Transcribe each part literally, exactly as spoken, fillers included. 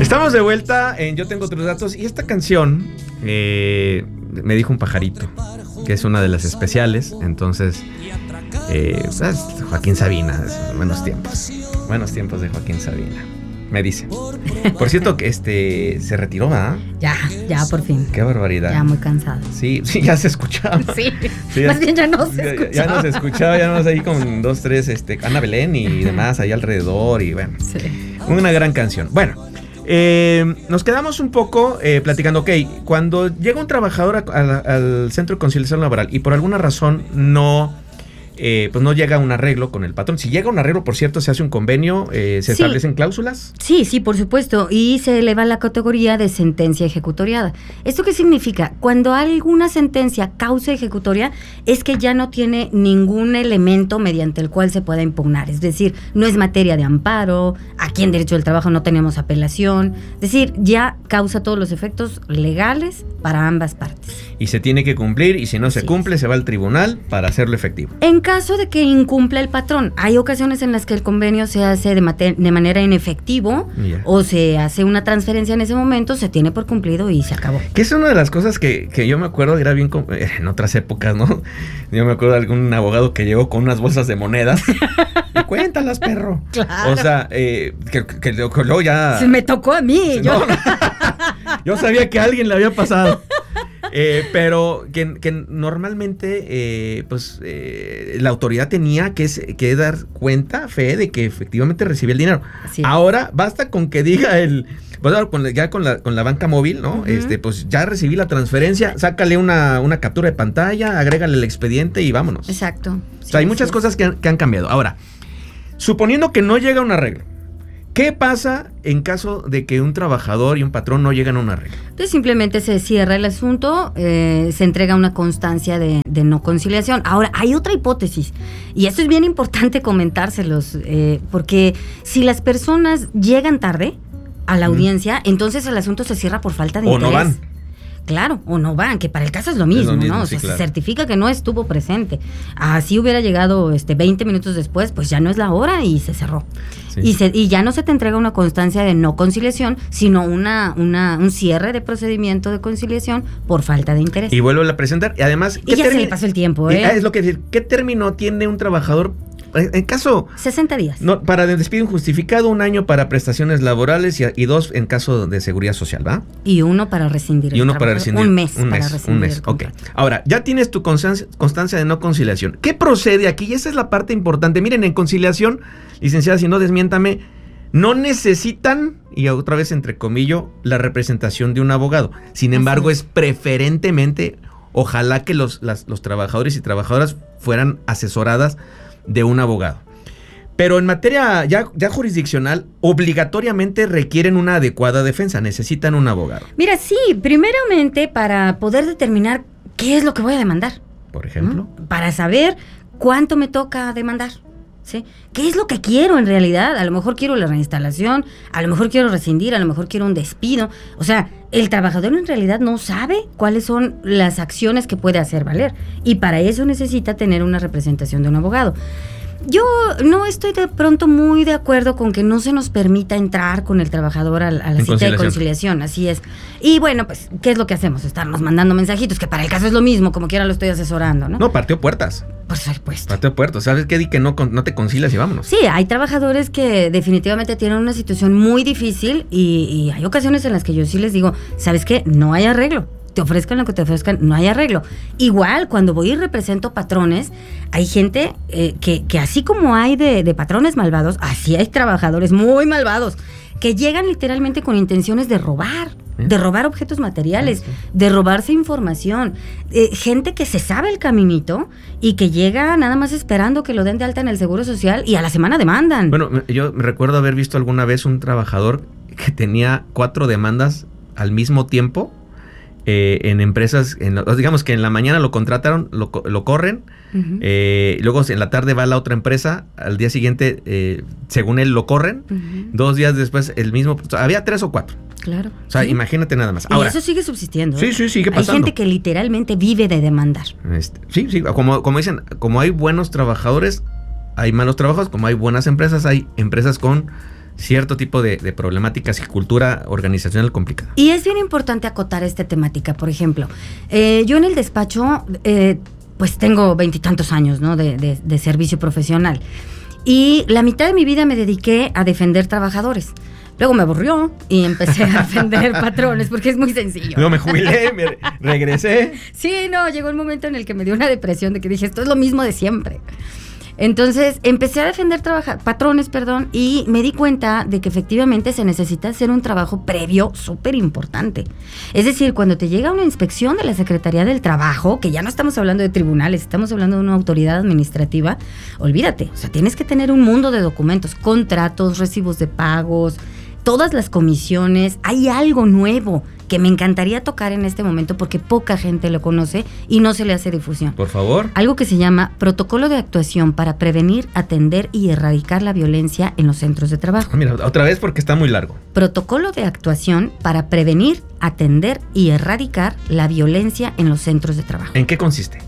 Estamos de vuelta en Yo Tengo Otros Datos y esta canción eh, me dijo un pajarito, que es una de las especiales. Entonces, eh, ¿sabes? Joaquín Sabina, buenos tiempos. Buenos tiempos de Joaquín Sabina. Me dice. Por cierto, que este se retiró, ¿ah? Ya, ya por fin. Qué barbaridad. Ya muy cansado. Sí, sí, ya se escuchaba. Sí, sí más bien ya no se escuchaba. Ya, ya no se escuchaba, ya no ahí con dos, tres, este, Ana Belén y demás ahí alrededor y bueno. Sí. Una gran canción. Bueno, eh, nos quedamos un poco eh, platicando, ok, cuando llega un trabajador a, a, al Centro de Conciliación Laboral y por alguna razón no... Eh, pues no llega un arreglo con el patrón. Si llega un arreglo, por cierto, se hace un convenio, eh, ¿se sí. establecen cláusulas? Sí, sí, por supuesto, y se eleva la categoría de sentencia ejecutoriada. ¿Esto qué significa? Cuando alguna sentencia causa ejecutoria, es que ya no tiene ningún elemento mediante el cual se pueda impugnar. Es decir, no es materia de amparo, aquí en Derecho del Trabajo no tenemos apelación. Es decir, ya causa todos los efectos legales para ambas partes. Y se tiene que cumplir, y si no se sí. cumple, se va al tribunal para hacerlo efectivo. En caso de que incumpla el patrón, hay ocasiones en las que el convenio se hace de, mate- de manera en efectivo yeah. o se hace una transferencia en ese momento, se tiene por cumplido y se acabó. Que es una de las cosas que, que yo me acuerdo, era bien com- en otras épocas, ¿no? Yo me acuerdo de algún abogado que llegó con unas bolsas de monedas y cuéntalas, perro. Claro. O sea, eh, que, que, que luego ya... Se me tocó a mí. No, yo... no. Yo sabía que a alguien le había pasado. Eh, pero que, que normalmente eh, pues eh, la autoridad tenía que, que dar cuenta, fe, de que efectivamente recibía el dinero. Así Ahora basta con que diga el, pues con, ya con la, con la banca móvil, ¿no? Uh-huh. Este, pues ya recibí la transferencia, sácale una, una captura de pantalla, agrégale el expediente y vámonos. Exacto. Sí, o sea, hay muchas sí. cosas que han, que han cambiado. Ahora, suponiendo que no llega un arreglo, ¿qué pasa en caso de que un trabajador y un patrón no llegan a un arreglo? Entonces simplemente se cierra el asunto, eh, se entrega una constancia de, de no conciliación. Ahora, hay otra hipótesis, y esto es bien importante comentárselos, eh, porque si las personas llegan tarde a la audiencia, mm. entonces el asunto se cierra por falta de o interés. O no van. Claro, o no van, que para el caso es lo mismo, es lo mismo ¿no? O sea, sí, claro. se certifica que no estuvo presente. Así hubiera llegado este veinte minutos después, pues ya no es la hora y se cerró. Sí. Y, se, y ya no se te entrega una constancia de no conciliación, sino una, una un cierre de procedimiento de conciliación por falta de interés. Y vuelvo a presentar. Y además... Y ya termi- se le pasó el tiempo, ¿eh? Es lo que decir, ¿qué término tiene un trabajador? En caso... sesenta días. No, para despido injustificado, un año para prestaciones laborales y, y dos en caso de seguridad social, ¿va? Y uno para rescindir y el uno trabajo. para rescindir. Un mes. Un mes, para rescindir un mes, ok. Ahora, ya tienes tu constancia, constancia de no conciliación. ¿Qué procede aquí? Y esa es la parte importante. Miren, en conciliación, licenciada, si no, desmiéntame, no necesitan, y otra vez entre comillas, la representación de un abogado. Sin embargo, es. es preferentemente, ojalá que los, las, los trabajadores y trabajadoras fueran asesoradas de un abogado. Pero en materia ya, ya jurisdiccional, obligatoriamente requieren una adecuada defensa, necesitan un abogado. Mira, sí, primeramente para poder determinar qué es lo que voy a demandar. Por ejemplo. ¿Mm? Para saber cuánto me toca demandar. ¿Sí? ¿Qué es lo que quiero en realidad? A lo mejor quiero la reinstalación, a lo mejor quiero rescindir, a lo mejor quiero un despido. O sea, el trabajador en realidad no sabe cuáles son las acciones que puede hacer valer. Y para eso necesita tener una representación de un abogado. Yo no estoy de pronto muy de acuerdo con que no se nos permita entrar con el trabajador a, a la cita de conciliación, así es. Y bueno, pues, ¿qué es lo que hacemos? Estarnos mandando mensajitos, que para el caso es lo mismo, como quiera lo estoy asesorando, ¿no? No, partió puertas. Por supuesto. Partió puertas, ¿sabes qué? Di que no, no te concilias y vámonos. Sí, hay trabajadores que definitivamente tienen una situación muy difícil y, y hay ocasiones en las que yo sí les digo, ¿sabes qué? No hay arreglo. Te ofrezcan lo que te ofrezcan, no hay arreglo. Igual, cuando voy y represento patrones, hay gente eh, que, que así como hay de, de patrones malvados, así hay trabajadores muy malvados, que llegan literalmente con intenciones de robar, ¿Eh? de robar objetos materiales, ¿Sí? de robarse información. Eh, gente que se sabe el caminito y que llega nada más esperando que lo den de alta en el Seguro Social y a la semana demandan. Bueno, yo recuerdo haber visto alguna vez un trabajador que tenía cuatro demandas al mismo tiempo. Eh, en empresas, en, digamos que en la mañana lo contrataron, lo, lo corren, uh-huh. eh, luego en la tarde va a la otra empresa, al día siguiente, eh, según él, lo corren, uh-huh. dos días después el mismo, había tres o cuatro. Claro. O sea, ¿sí? Imagínate nada más. Y Ahora, eso sigue subsistiendo. Sí, ¿eh? sí, sigue pasando. Hay gente que literalmente vive de demandar. Este, sí, sí, como, como dicen, como hay buenos trabajadores, hay malos trabajos, como hay buenas empresas, hay empresas con cierto tipo de, de problemáticas y cultura organizacional complicada. Y es bien importante acotar esta temática, por ejemplo. Eh, yo en el despacho, eh, pues tengo veintitantos años, ¿no? De, de, de servicio profesional. Y la mitad de mi vida me dediqué a defender trabajadores. Luego me aburrió y empecé a defender patrones porque es muy sencillo. Luego me jubilé, me regresé. Sí, no, llegó un momento en el que me dio una depresión de que dije, esto es lo mismo de siempre. Entonces empecé a defender trabaja- patrones, perdón, y me di cuenta de que efectivamente se necesita hacer un trabajo previo súper importante. Es decir, cuando te llega una inspección de la Secretaría del Trabajo, que ya no estamos hablando de tribunales, estamos hablando de una autoridad administrativa, olvídate, o sea, tienes que tener un mundo de documentos, contratos, recibos de pagos, todas las comisiones. Hay algo nuevo que me encantaría tocar en este momento porque poca gente lo conoce y no se le hace difusión. Por favor. Algo que se llama Protocolo de Actuación para Prevenir, Atender y Erradicar la Violencia en los Centros de Trabajo. Ah, mira, otra vez porque está muy largo. Protocolo de Actuación para Prevenir, Atender y Erradicar la Violencia en los Centros de Trabajo. ¿En qué consiste?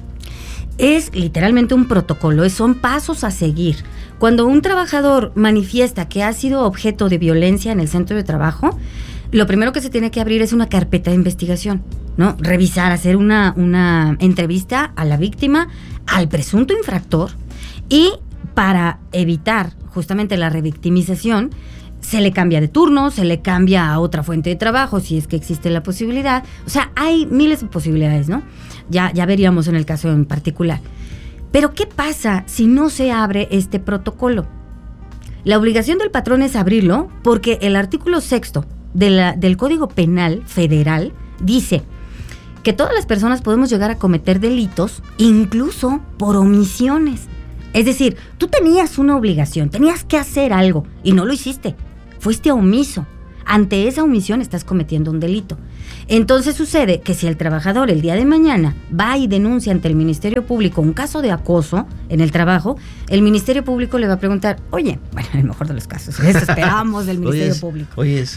Es literalmente un protocolo, son pasos a seguir. Cuando un trabajador manifiesta que ha sido objeto de violencia en el centro de trabajo, lo primero que se tiene que abrir es una carpeta de investigación, ¿no? Revisar, hacer una, una entrevista a la víctima, al presunto infractor, y para evitar justamente la revictimización, se le cambia de turno, se le cambia a otra fuente de trabajo, si es que existe la posibilidad. O sea, hay miles de posibilidades, ¿no? Ya, ya veríamos en el caso en particular. Pero, ¿qué pasa si no se abre este protocolo? La obligación del patrón es abrirlo porque el artículo sexto de la, del Código Penal Federal dice que todas las personas podemos llegar a cometer delitos, incluso por omisiones. Es decir, tú tenías una obligación, tenías que hacer algo y no lo hiciste. Fuiste omiso. Ante esa omisión estás cometiendo un delito. Entonces sucede que si el trabajador el día de mañana va y denuncia ante el Ministerio Público un caso de acoso en el trabajo, el Ministerio Público le va a preguntar, oye, bueno, en el mejor de los casos, eso esperamos del Ministerio Oyes, Público. Oyes.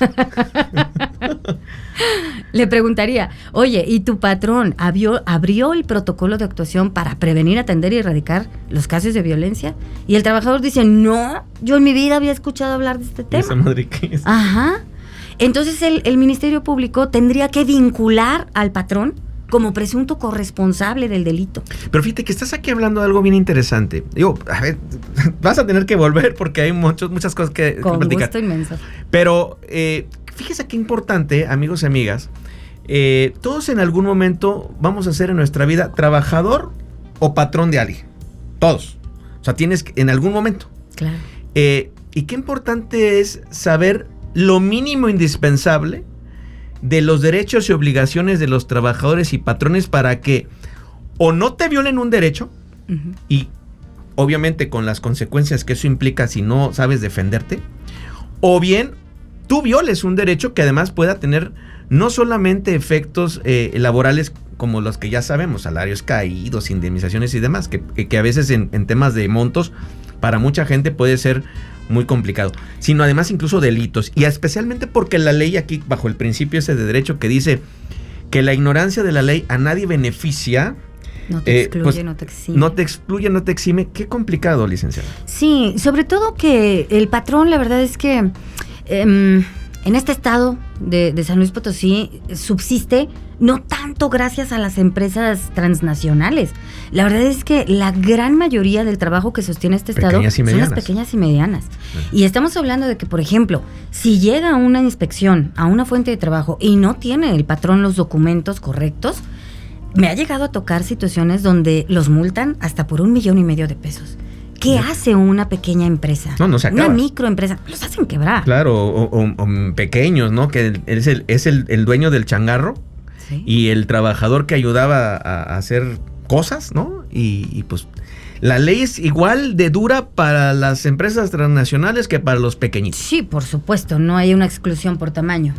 Le preguntaría, oye, ¿y tu patrón abrió, abrió el protocolo de actuación para prevenir, atender y erradicar los casos de violencia? Y el trabajador dice, no, yo en mi vida había escuchado hablar de este tema. ¿Esa madre qué es? Ajá. Entonces el, el Ministerio Público tendría que vincular al patrón como presunto corresponsable del delito. Pero fíjate que estás aquí hablando de algo bien interesante. Digo, a ver, vas a tener que volver porque hay muchos, muchas cosas que, Con que platicar. gusto inmenso. Pero eh, fíjese qué importante, amigos y amigas, eh, todos en algún momento vamos a ser en nuestra vida trabajador o patrón de alguien. Todos. O sea, tienes que, en algún momento. Claro. Eh, y qué importante es saber lo mínimo indispensable de los derechos y obligaciones de los trabajadores y patrones para que o no te violen un derecho, uh-huh, y obviamente con las consecuencias que eso implica si no sabes defenderte, o bien tú violes un derecho que además pueda tener no solamente efectos eh, laborales como los que ya sabemos, salarios caídos, indemnizaciones y demás, que, que a veces en, en temas de montos para mucha gente puede ser muy complicado, sino además incluso delitos, y especialmente porque la ley aquí, bajo el principio ese de derecho que dice que la ignorancia de la ley a nadie beneficia, no te eh, excluye, pues, no te exime. No te excluye, no te exime. Qué complicado, licenciada. Sí, sobre todo que el patrón, la verdad es que eh, en este estado de, de San Luis Potosí subsiste no tanto gracias a las empresas transnacionales. La verdad es que la gran mayoría del trabajo que sostiene este estado son las pequeñas y medianas. Uh-huh. Y estamos hablando de que, por ejemplo, si llega una inspección a una fuente de trabajo y no tiene el patrón los documentos correctos, me ha llegado a tocar situaciones donde los multan hasta por un millón y medio de pesos. ¿Qué no. hace una pequeña empresa? No, no se acaba. Una microempresa. Los hacen quebrar. Claro, o, o, o pequeños, ¿no? Que es el, es el, el dueño del changarro. ¿Sí? Y el trabajador que ayudaba a, a hacer cosas, ¿no? Y, y pues la ley es igual de dura para las empresas transnacionales que para los pequeñitos. Sí, por supuesto, no hay una exclusión por tamaño.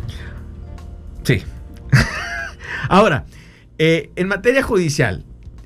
Sí. Ahora, eh, en materia judicial,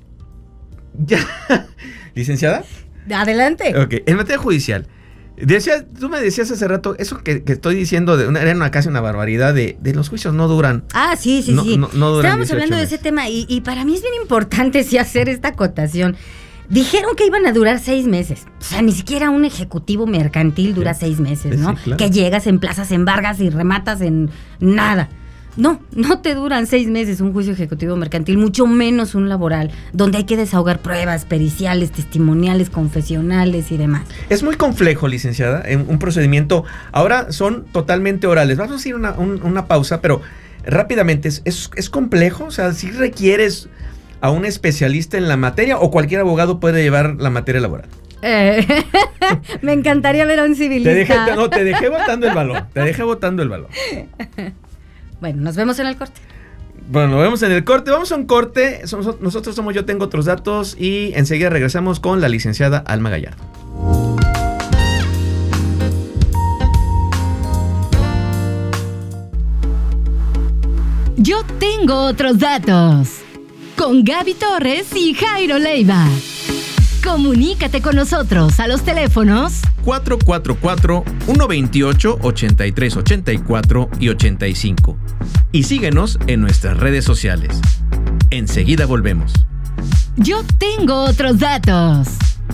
ya, licenciada. Adelante. Ok, en materia judicial, decía, tú me decías hace rato, eso que, que estoy diciendo, de una, era una, casi una barbaridad, de, de los juicios no duran. Ah, sí, sí, no, sí. No, no duran. Estábamos hablando meses. de ese tema y, y para mí es bien importante sí hacer esta acotación. Dijeron que iban a durar seis meses. O sea, ni siquiera un ejecutivo mercantil dura sí. seis meses, ¿no? Sí, claro. Que llegas, emplazas, embargas y rematas en nada. No, no te duran seis meses un juicio ejecutivo mercantil, mucho menos un laboral, donde hay que desahogar pruebas periciales, testimoniales, confesionales y demás. Es muy complejo, licenciada, un procedimiento. Ahora son totalmente orales. Vamos a hacer una, un, una pausa, pero rápidamente, ¿es, es, es complejo? O sea, si requieres a un especialista en la materia o cualquier abogado puede llevar la materia laboral. Eh, me encantaría ver a un civilista. Te dejé, no, te dejé botando el balón. Te dejé botando el balón. Bueno, nos vemos en el corte. Bueno, nos vemos en el corte. Vamos a un corte. Somos, nosotros somos Yo Tengo Otros Datos y enseguida regresamos con la licenciada Alma Gallardo. Yo Tengo Otros Datos. Con Gaby Torres y Jairo Leiva. Comunícate con nosotros a los teléfonos cuatro cuatro cuatro, uno dos ocho, ocho tres ocho cuatro y ochenta y cinco. Y síguenos en nuestras redes sociales. Enseguida volvemos. Yo Tengo Otros Datos.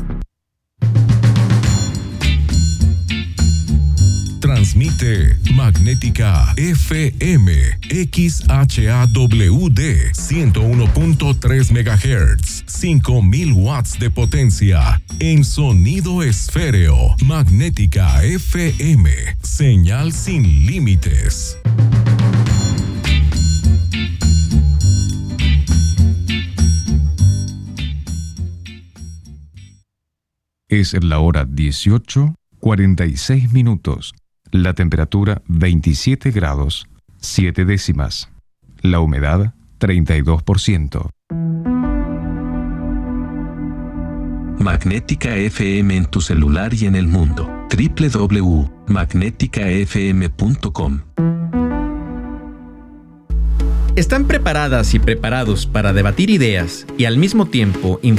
Transmite Magnética F M X H A W D ciento uno punto tres megahertz, cinco mil watts de potencia en sonido esféreo. Magnética F M, señal sin límites. Es la hora dieciocho, cuarenta y seis minutos. La temperatura veintisiete grados, siete décimas. La humedad treinta y dos por ciento. Magnética F M en tu celular y en el mundo. doble u doble u doble u punto magnética f m punto com. ¿Están preparadas y preparados para debatir ideas y al mismo tiempo